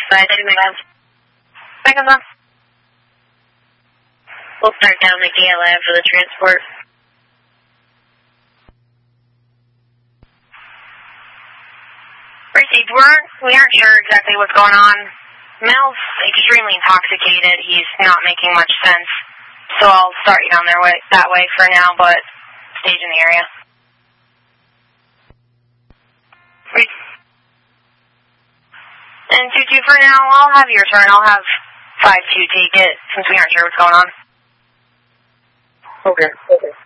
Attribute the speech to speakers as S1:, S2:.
S1: Side 2 Megas. Megas on. We'll start down the KLA for the transport. Received. We aren't sure exactly what's going on. Mel's extremely intoxicated. He's not making much sense. So I'll start you down that way for now, but stage in the area. And 2-2 for now, I'll have your turn. I'll have 5-2 take it since we aren't sure what's going on.
S2: Okay.